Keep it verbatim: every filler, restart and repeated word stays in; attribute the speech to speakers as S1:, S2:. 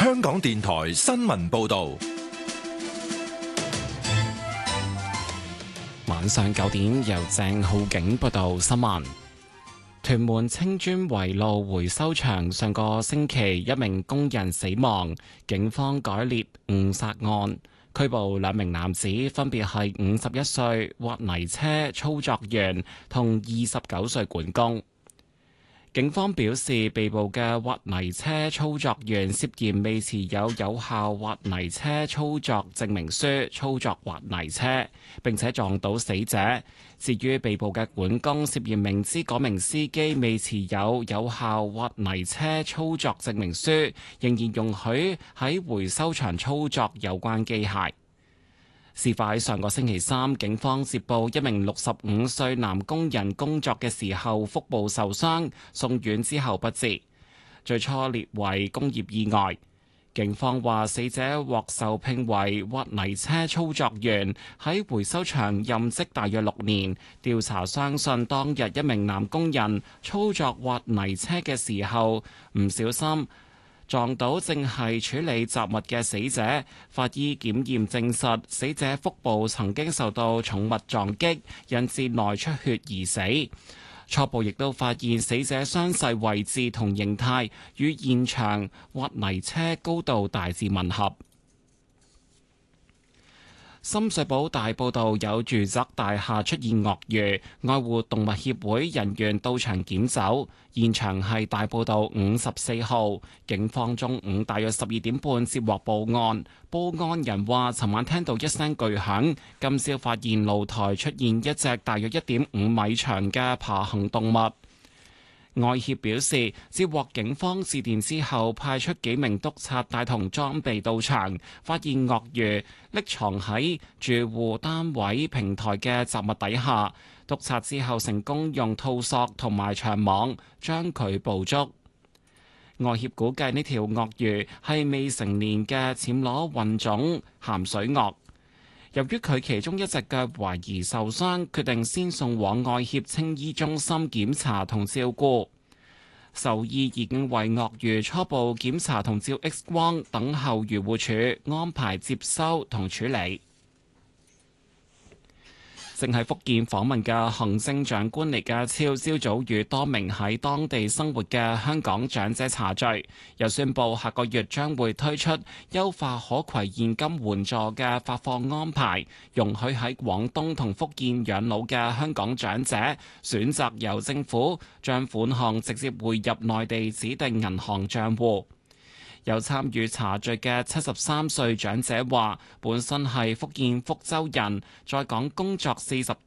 S1: 香港電台新聞報道。
S2: 晚上九點，由鄭浩景報道新聞。屯門青磚圍路回收場上個星期一名工人死亡，警方改列誤殺案，拘捕兩名男子，分別係五十一歲挖泥車操作員同二十九歲管工。警方表示，被捕嘅挖泥車操作員涉嫌未持有有效挖泥車操作證明書操作挖泥車，並且撞到死者。至於被捕嘅管工，涉嫌明知嗰名司機未持有有效挖泥車操作證明書，仍然容許喺回收場操作有關機械。事發喺上個星期三，警方接報一名六十五歲男工人工作嘅時候腹部受傷，送院之後不治，最初列為工業意外。警方話，死者獲受聘為挖泥車操作員，喺回收場任職大約六年。調查相信當日一名男工人操作挖泥車嘅時候唔小心撞到正係處理雜物嘅死者，法醫檢驗證實死者腹部曾經受到重物撞擊，引致內出血而死。初步亦都發現死者傷勢位置同形態與現場挖泥車高度大致吻合。深水埗大埔道有住宅大廈出現鱷魚，愛護動物協會人員到場檢走，現場係大埔道五十四號。警方中午大約十二點半接獲報案，報案人話尋晚聽到一聲巨響，今朝發現露台出現一隻大約一點五米長嘅爬行動物。外協表示，接獲警方致電之後，派出幾名督察帶同裝備到場，發現鱷魚匿藏喺住戶單位平台嘅雜物底下。督察之後成功用套索同埋長網將佢捕捉。外協估計呢條鱷魚係未成年嘅暹羅混種鹹水鱷。由於佢其中一隻腳懷疑受傷，決定先送往愛協青衣中心檢查同照顧。獸醫已經為鱷魚初步檢查同照 X 光，等候漁護署安排接收同處理。正喺福建訪問嘅行政長官李家超，朝早與多名喺當地生活嘅香港長者茶聚，又宣布下個月將會推出優化可攜現金援助嘅發放安排，容許喺廣東同福建養老嘅香港長者選擇由政府將款項直接匯入內地指定銀行帳戶。有參與茶聚嘅七十三歲長者話：本身係福建福州人，在港工作四十